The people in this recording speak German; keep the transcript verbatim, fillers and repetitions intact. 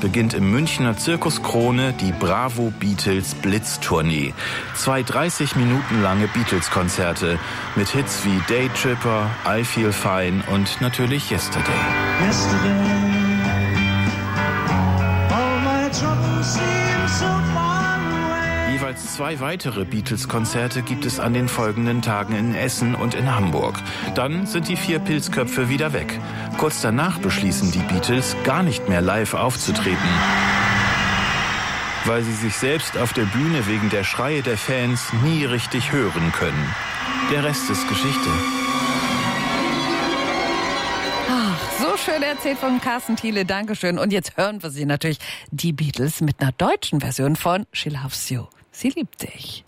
beginnt im Münchner Zirkus Krone die Bravo Beatles Blitztournee. Zwei dreißig Minuten lange Beatles-Konzerte mit Hits wie Day Tripper, I Feel Fine und natürlich Yesterday. Yesterday. Jeweils zwei weitere Beatles-Konzerte gibt es an den folgenden Tagen in Essen und in Hamburg. Dann sind die vier Pilzköpfe wieder weg. Kurz danach beschließen die Beatles, gar nicht mehr live aufzutreten, weil sie sich selbst auf der Bühne wegen der Schreie der Fans nie richtig hören können. Der Rest ist Geschichte. So schön erzählt von Carsten Thiele, Dankeschön. Und jetzt hören wir sie natürlich, die Beatles, mit einer deutschen Version von She Loves You. Sie liebt dich.